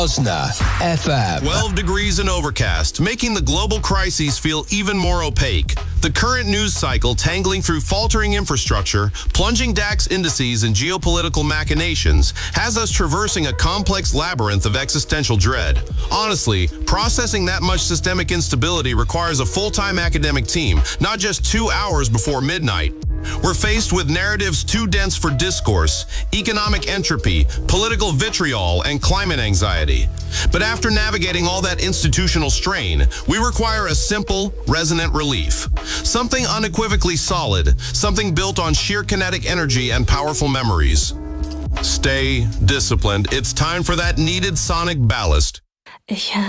Osna FM. 12 degrees and overcast, making the global crises feel even more opaque. The current news cycle tangling through faltering infrastructure, plunging DAX indices, and geopolitical machinations has us traversing a complex labyrinth of existential dread. Honestly, processing that much systemic instability requires a full-time academic team, not just 2 hours before midnight. We're faced with narratives too dense for discourse, economic entropy, political vitriol, and climate anxiety. But after navigating all that institutional strain, we require a simple, resonant relief. Something unequivocally solid, something built on sheer kinetic energy and powerful memories. Stay disciplined. It's time for that needed sonic ballast.